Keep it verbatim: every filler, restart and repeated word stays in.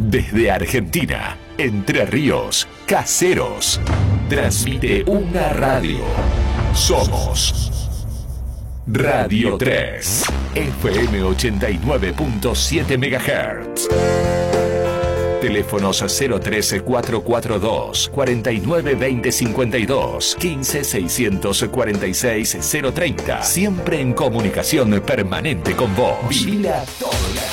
Desde Argentina, Entre Ríos, Caseros, transmite una radio. Somos Radio tres, F M ochenta y nueve punto siete megahertz. Teléfonos cero trece, cuatrocientos cuarenta y dos, cuarenta y nueve, veinte, cincuenta y dos, quince, seiscientos cuarenta y seis, cero treinta. Siempre en comunicación permanente con vos. Vivila todo el año.